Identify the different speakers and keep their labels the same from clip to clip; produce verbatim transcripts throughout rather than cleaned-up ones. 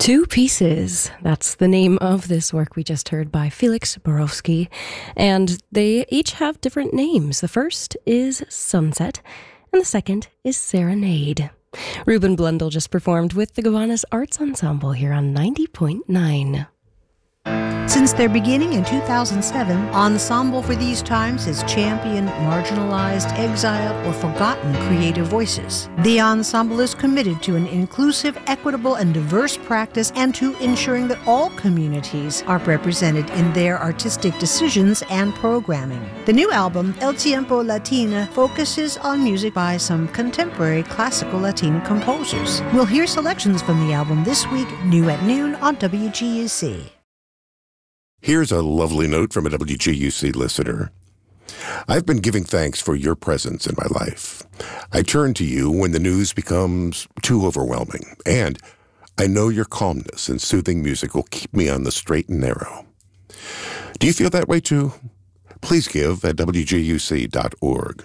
Speaker 1: Two Pieces. That's the name of this work we just heard by Felix Borowski. And they each have different names. The first is Sunset, and the second is Serenade. Ruben Blundell just performed with the Gowanus Arts Ensemble here on ninety point nine.
Speaker 2: Since their beginning in two thousand seven, Ensemble for These Times has championed marginalized, exiled, or forgotten creative voices. The ensemble is committed to an inclusive, equitable, and diverse practice and to ensuring that all communities are represented in their artistic decisions and programming. The new album, El Tiempo Latina, focuses on music by some contemporary classical Latin composers. We'll hear selections from the album this week, new at noon on W G U C.
Speaker 3: Here's a lovely note from a W G U C listener. I've been giving thanks for your presence in my life. I turn to you when the news becomes too overwhelming, and I know your calmness and soothing music will keep me on the straight and narrow. Do you feel that way too? Please give at W G U C dot org.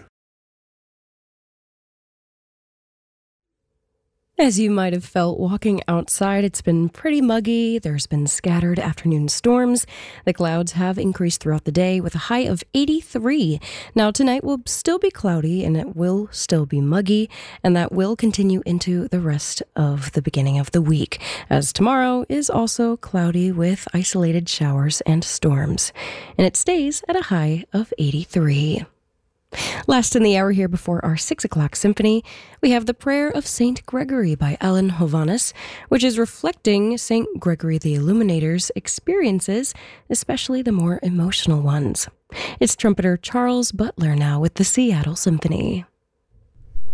Speaker 1: As you might have felt walking outside, it's been pretty muggy. There's been scattered afternoon storms. The clouds have increased throughout the day with a high of eighty-three. Now, tonight will still be cloudy and it will still be muggy, and that will continue into the rest of the beginning of the week, as tomorrow is also cloudy with isolated showers and storms. And it stays at a high of eighty-three. Last in the hour here before our six o'clock symphony, we have the Prayer of Saint Gregory by Ellen Hovanes, which is reflecting Saint Gregory the Illuminator's experiences, especially the more emotional ones. It's trumpeter Charles Butler now with the Seattle Symphony.